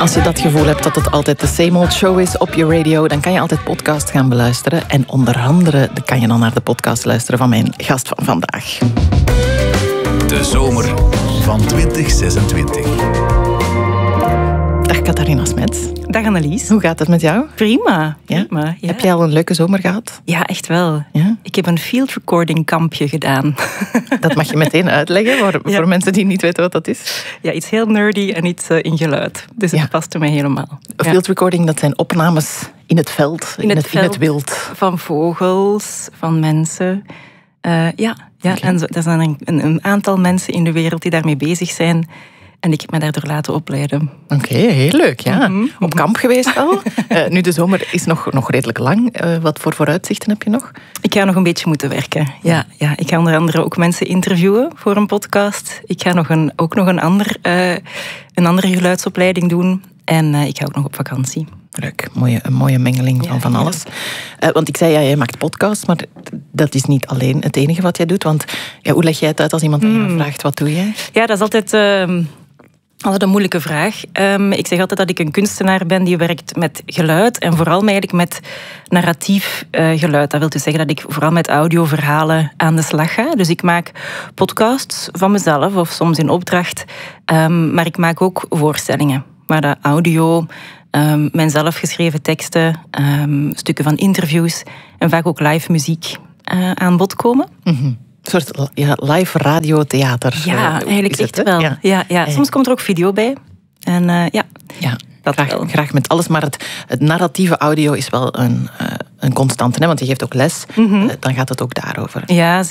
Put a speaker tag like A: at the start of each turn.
A: Als je dat gevoel hebt dat het altijd de same old show is op je radio, dan kan je altijd podcast gaan beluisteren. En onder andere kan je dan naar de podcast luisteren van mijn gast van vandaag.
B: De zomer van 2026.
A: Dag Catharina Smets.
C: Dag Annelies.
A: Hoe gaat het met jou?
C: Prima.
A: Ja?
C: Prima, ja.
A: Heb jij al een leuke zomer gehad?
C: Ja, echt wel.
A: Ja?
C: Ik heb een field recording kampje gedaan.
A: Dat mag je meteen uitleggen voor mensen die niet weten wat dat is.
C: Ja, iets heel nerdy en iets in geluid. Dus het paste mij helemaal.
A: Field recording, dat zijn opnames in het veld, in het wild.
C: Van vogels, van mensen. Okay. En er zijn een aantal mensen in de wereld die daarmee bezig zijn. En ik heb me daardoor laten opleiden.
A: Oké, heel leuk. Ja. Op kamp geweest al. Nu, de zomer is nog redelijk lang. Wat voor vooruitzichten heb je nog?
C: Ik ga nog een beetje moeten werken. Ja, ik ga onder andere ook mensen interviewen voor een podcast. Ik ga ook nog een andere geluidsopleiding doen. En ik ga ook nog op vakantie.
A: Leuk, een mooie mengeling van alles. Want ik zei, jij maakt podcasts, maar dat is niet alleen het enige wat jij doet. Want hoe leg jij het uit als iemand aan jou vraagt, wat doe jij?
C: Ja, dat is altijd een moeilijke vraag. Ik zeg altijd dat ik een kunstenaar ben die werkt met geluid en vooral eigenlijk met narratief geluid. Dat wil dus zeggen dat ik vooral met audioverhalen aan de slag ga. Dus ik maak podcasts van mezelf of soms in opdracht. Maar ik maak ook voorstellingen waar de audio, mijn zelfgeschreven teksten, stukken van interviews en vaak ook live muziek aan bod komen.
A: Mm-hmm. Een soort live radiotheater.
C: Ja, eigenlijk echt wel. Ja. Soms komt er ook video bij. En
A: graag met alles. Maar het narratieve audio is wel een constante. Hè? Want je geeft ook les. Mm-hmm. Dan gaat het ook daarover.
C: Ja,